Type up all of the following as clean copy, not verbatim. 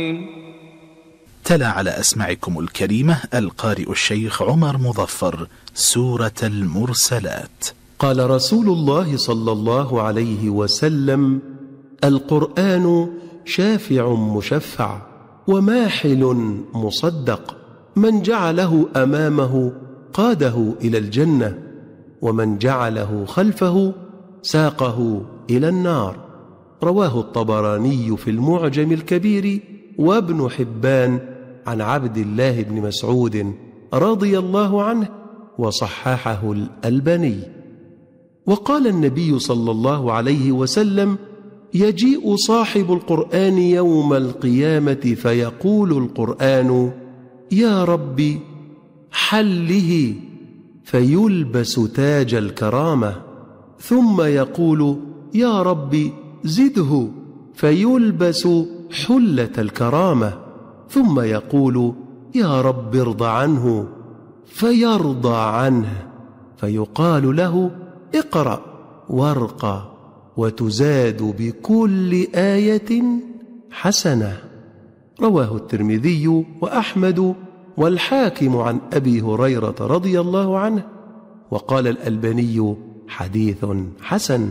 تلا على أسماعكم الكريمة القارئ الشيخ عمر مظفر سورة المرسلات. قال رسول الله صلى الله عليه وسلم: القرآن شافع مشفع وماحل مصدق، من جعله أمامه قاده إلى الجنة، ومن جعله خلفه ساقه إلى النار. رواه الطبراني في المعجم الكبير وابن حبان عن عبد الله بن مسعود رضي الله عنه، وصححه الألباني. وقال النبي صلى الله عليه وسلم: يجيء صاحب القرآن يوم القيامة فيقول القرآن: يا رب حله، فيلبس تاج الكرامة، ثم يقول: يا رب زده، فيلبس حلة الكرامة، ثم يقول: يا رب ارض عنه، فيرضى عنه، فيقال له: اقرأ وارقى، وتزاد بكل آية حسنة. رواه الترمذي وأحمد والحاكم عن أبي هريرة رضي الله عنه، وقال الألباني: حديث حسن.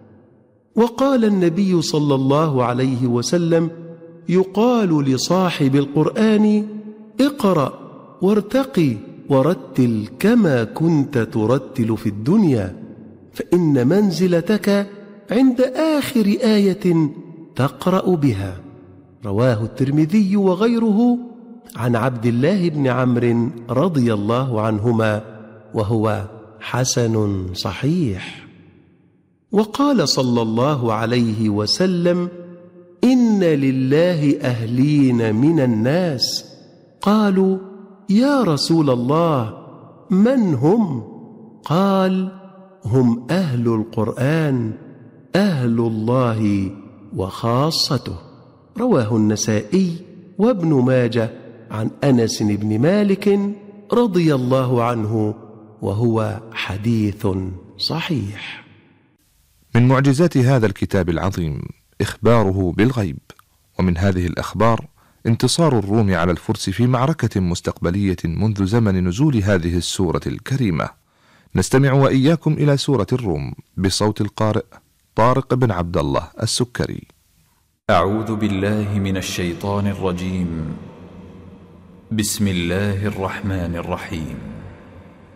وقال النبي صلى الله عليه وسلم: يقال لصاحب القرآن: اقرأ وارتقي ورتل كما كنت ترتل في الدنيا، فإن منزلتك عند آخر آية تقرأ بها. رواه الترمذي وغيره عن عبد الله بن عمرو رضي الله عنهما، وهو حسن صحيح. وقال صلى الله عليه وسلم: إن لله أهلين من الناس. قالوا: يا رسول الله من هم؟ قال: هم أهل القرآن، أهل الله وخاصته. رواه النسائي وابن ماجه عن أنس بن مالك رضي الله عنه، وهو حديث صحيح. من معجزات هذا الكتاب العظيم إخباره بالغيب، ومن هذه الأخبار انتصار الروم على الفرس في معركة مستقبلية منذ زمن نزول هذه السورة الكريمة. نستمع وإياكم إلى سورة الروم بصوت القارئ طارق بن عبد الله السكري. أعوذ بالله من الشيطان الرجيم. بسم الله الرحمن الرحيم.